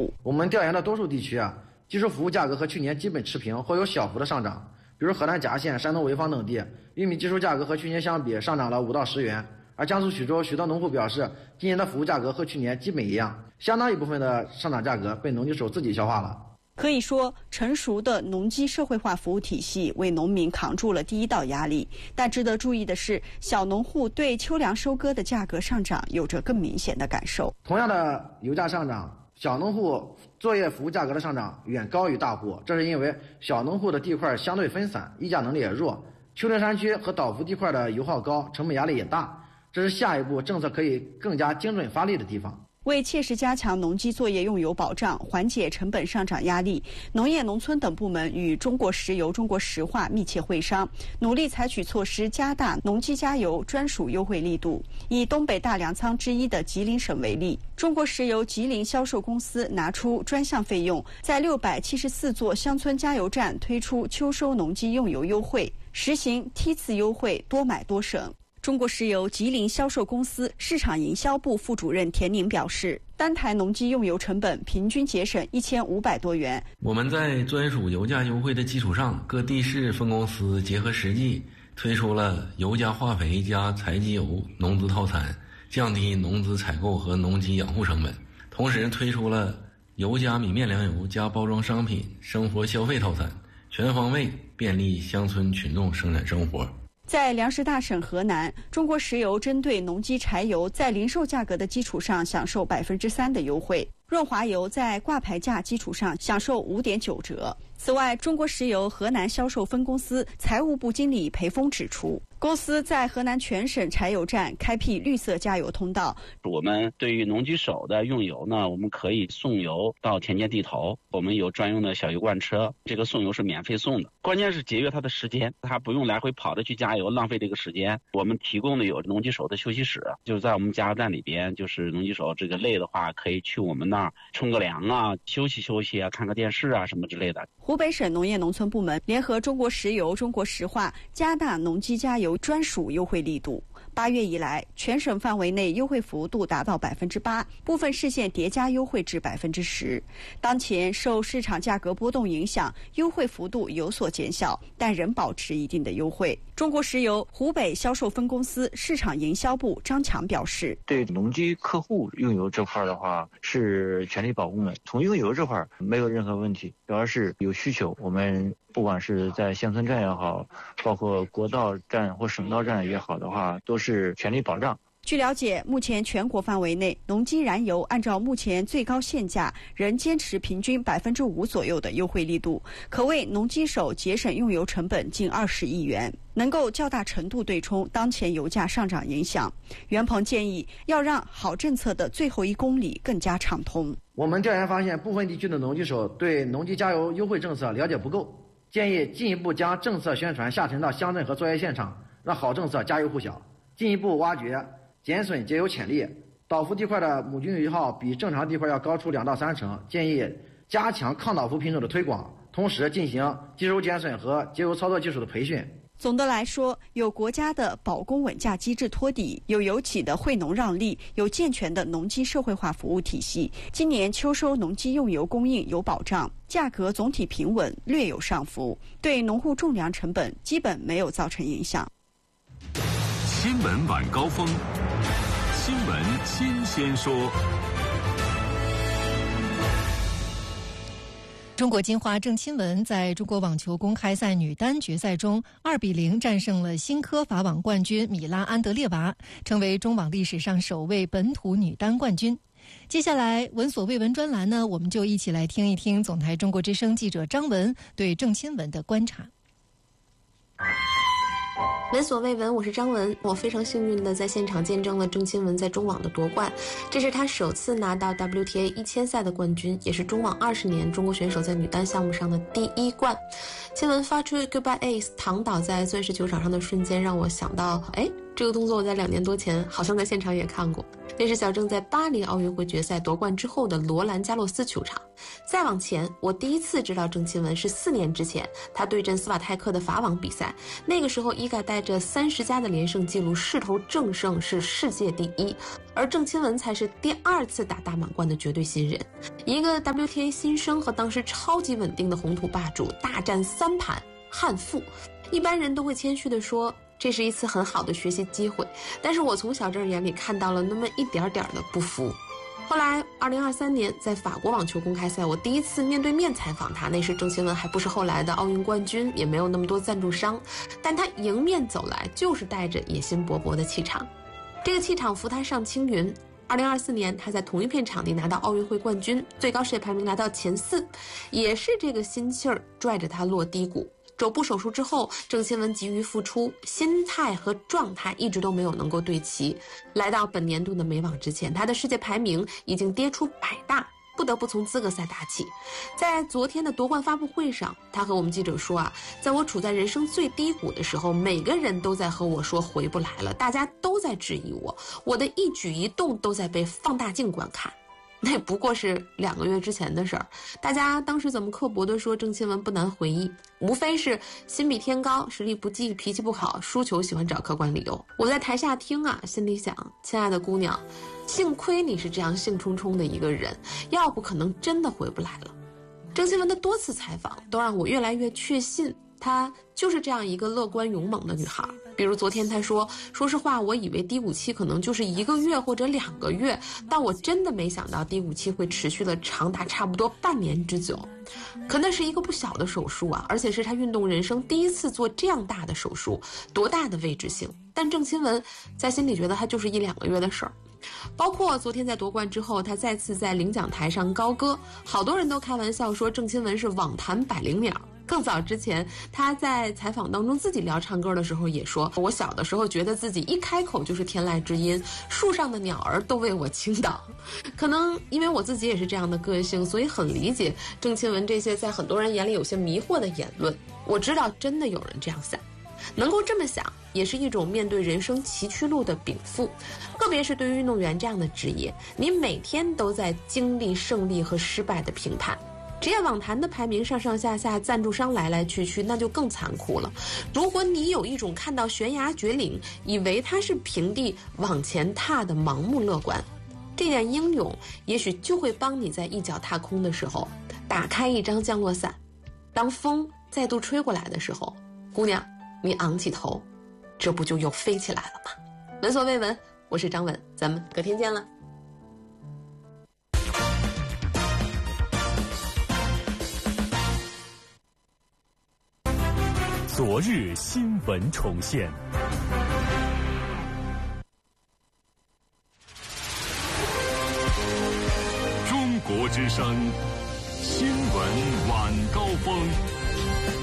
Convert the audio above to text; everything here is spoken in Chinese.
务。 我们调研的多数地区基础服务价格和去年基本持平或有小幅的上涨，比如河南夹县、山东潍坊等地，玉米基础价格和去年相比上涨了5到10元。而江苏徐州许多农户表示，今年的服务价格和去年基本一样，相当一部分的上涨价格被农机手自己消化了。 可以说，成熟的农机社会化服务体系为农民扛住了第一道压力。但值得注意的是，小农户对秋粮收割的价格上涨有着更明显的感受。 同样的油价上涨，小农户作业服务价格的上涨远高于大户，这是因为小农户的地块相对分散，议价能力也弱，丘陵山区和倒伏地块的油耗高，成本压力也大。这是下一步政策可以更加精准发力的地方。 为切实加强农机作业用油保障，缓解成本上涨压力，农业农村等部门与中国石油、中国石化密切会商，努力采取措施，加大农机加油专属优惠力度。以东北大粮仓之一的吉林省为例，中国石油吉林销售公司拿出专项费用，在674座乡村加油站推出秋收农机用油优惠，实行梯次优惠，多买多省。中国石油吉林销售公司市场营销部副主任田宁表示，单台农机用油成本平均节省1500多元。 我们在专属油价优惠的基础上，各地市分公司结合实际，推出了油加化肥加柴机油农资套餐，降低农资采购和农机养护成本。同时推出了油加米面粮油加包装商品生活消费套餐，全方位便利乡村群众生产生活。 在粮食大省河南，中国石油针对农机柴油在零售价格的基础上享受3%的优惠，润滑油在挂牌价基础上享受5.9折。此外，中国石油河南销售分公司财务部经理裴峰指出，公司在河南全省柴油站开辟绿色加油通道。 我们对于农机手的用油呢，我们可以送油到田间地头，我们有专用的小油罐车，这个送油是免费送的。关键是节约他的时间，他不用来回跑着去加油，浪费这个时间。我们提供的有农机手的休息室，就是在我们加油站里边，就是农机手这个累的话，可以去我们那儿冲个凉啊，休息休息啊，看个电视啊什么之类的。 湖北省农业农村部门联合中国石油、中国石化，加大农机加油专属优惠力度。8月以来，全省范围内优惠幅度达到8%，部分市县叠加优惠至10%。当前受市场价格波动影响，优惠幅度有所减小，但仍保持一定的优惠。中国石油湖北销售分公司市场营销部张强表示， 对农机客户用油这块的话是全力保供的，从用油这块没有任何问题，主要是有需求，我们不管是在乡村站也好，包括国道站或省道站也好的话，都是全力保障。 据了解，目前全国范围内，农机燃油按照目前最高限价，仍坚持平均5%左右的优惠力度，可为农机手节省用油成本近20亿元，能够较大程度对冲当前油价上涨影响。袁鹏建议，要让好政策的最后1公里更加畅通。 我们调研发现，部分地区的农机手对农机加油优惠政策了解不够，建议进一步将政策宣传下沉到乡镇和作业现场，让好政策家喻户晓，进一步挖掘减损节油潜力。倒伏地块的亩均油耗比正常地块要高出2到3成，建议加强抗倒伏品种的推广，同时进行机油减损和节油操作技术的培训。 总的来说，有国家的保供稳价机制托底，有油企的惠农让利，有健全的农机社会化服务体系，今年秋收农机用油供应有保障，价格总体平稳，略有上浮，对农户种粮成本基本没有造成影响。 新闻晚高峰，新闻新鲜说。 中国金花郑钦文在中国网球公开赛女单决赛中2-0战胜了新科法网冠军米拉安德列娃，成为中网历史上首位本土女单冠军。接下来闻所未闻专栏呢，我们就一起来听一听总台中国之声记者张文对郑钦文的观察。 闻所未闻，我是张文。我非常幸运的在现场见证了郑钦文在中网的夺冠，这是她首次拿到 WTA 1000赛的冠军，也是中网20年中国选手在女单项目上的第1冠。钦文发出 Goodbye Ace 躺倒在钻石球场上的瞬间，让我想到， 这个动作我在2年多前好像在现场也看过，那是小郑在巴黎奥运会决赛夺冠之后的罗兰加洛斯球场。再往前，我第一次知道郑钦文是4年之前，他对阵斯瓦泰克的法网比赛。那个时候，伊嘎带着30加的连胜记录势头正盛，是世界第一，而郑钦文才是第2次打大满贯的绝对新人。一个 WTA 新生和当时超级稳定的红土霸主大战3盘憾负，一般人都会谦虚地说，这是一次很好的学习机会，但是我从小郑眼里看到了那么一点点的不服。后来2023年在法国网球公开赛，我第一次面对面采访他，那时郑钦文还不是后来的奥运冠军，也没有那么多赞助商，但他迎面走来就是带着野心勃勃的气场，这个气场扶他上青云。2024年他在同一片场地拿到奥运会冠军，最高世界排名拿到前4，也是这个心气儿拽着他落低谷。肘部手术之后，郑钦文急于复出，心态和状态一直都没有能够对齐。来到本年度的美网之前，他的世界排名已经跌出100大，不得不从资格赛打起。在昨天的夺冠发布会上，他和我们记者说在我处在人生最低谷的时候，每个人都在和我说回不来了，大家都在质疑我的一举一动都在被放大镜观看。那不过是2个月之前的事儿，大家当时怎么刻薄地说郑钦文不难回忆，无非是心比天高，实力不济，脾气不好，输球喜欢找客观理由。我在台下听心里想，亲爱的姑娘，幸亏你是这样兴冲冲的一个人，要不可能真的回不来了。郑钦文的多次采访都让我越来越确信，她就是这样一个乐观勇猛的女孩。比如昨天她说实话，我以为低谷期可能就是1个月或者2个月，但我真的没想到低谷期会持续了长达差不多半年之久。可那是一个不小的手术而且是她运动人生第一次做这样大的手术，多大的位置性。但郑钦文在心里觉得她就是1-2个月的事儿。包括昨天在夺冠之后，他再次在领奖台上高歌，好多人都开玩笑说郑钦文是网坛百灵鸟。更早之前，他在采访当中自己聊唱歌的时候也说，我小的时候觉得自己一开口就是天籁之音，树上的鸟儿都为我倾倒。可能因为我自己也是这样的个性，所以很理解郑钦文这些在很多人眼里有些迷惑的言论。我知道真的有人这样想，能够这么想也是一种面对人生崎岖路的禀赋。特别是对于运动员这样的职业，你每天都在经历胜利和失败的评判。职业网坛的排名上上下下，赞助商来来去去，那就更残酷了。如果你有一种看到悬崖绝岭以为它是平地往前踏的盲目乐观，这点英勇也许就会帮你在一脚踏空的时候打开一张降落伞。当风再度吹过来的时候，姑娘，你昂起头，这不就又飞起来了吗？闻所未闻，我是张文，咱们隔天见了。 昨日新闻重现。中国之声新闻晚高峰。